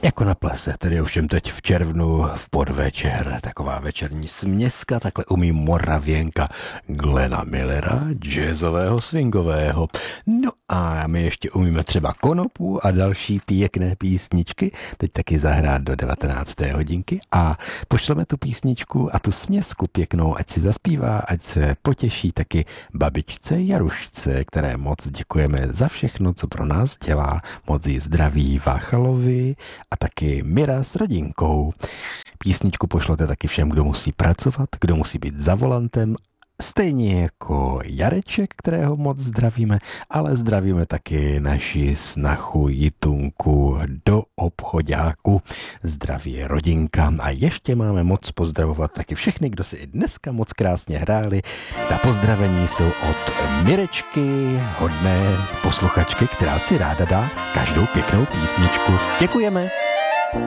Jako na plese, tedy ovšem teď v červnu v podvečer, taková večerní směska, takhle umí Moravěnka Glena Millera, jazzového, swingového. No a my ještě umíme třeba Konopu a další pěkné písničky, teď taky zahrát do 19. hodinky a pošleme tu písničku a tu směsku pěknou, ať si zaspívá, ať se potěší taky babičce Jarušce, které moc děkujeme za všechno, co pro nás dělá. Moc jí zdraví Váchalovi a taky Mira s rodinkou. Písničku pošlete taky všem, kdo musí pracovat, kdo musí být za volantem, stejně jako Jareček, kterého moc zdravíme, ale zdravíme taky naši snachu Jitunku do obchoďáku. Zdraví rodinka a ještě máme moc pozdravovat taky všechny, kdo si i dneska moc krásně hráli. Ta pozdravení jsou od Mirečky, hodné posluchačky, která si ráda dá každou pěknou písničku. Děkujeme!